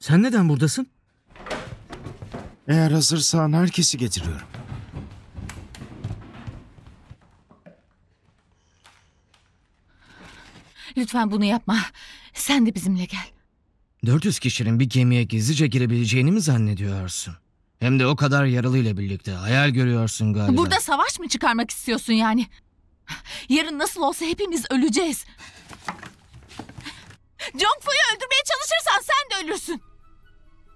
Sen neden buradasın? Eğer hazırsan herkesi getiriyorum. Lütfen bunu yapma. Sen de bizimle gel. 400 kişinin bir gemiye gizlice girebileceğini mi zannediyorsun? Hem de o kadar yaralıyla birlikte. Hayal görüyorsun galiba. Burada savaş mı çıkarmak istiyorsun yani? Yarın nasıl olsa hepimiz öleceğiz. Jongfu'yu öldürmeye çalışırsan sen de ölürsün.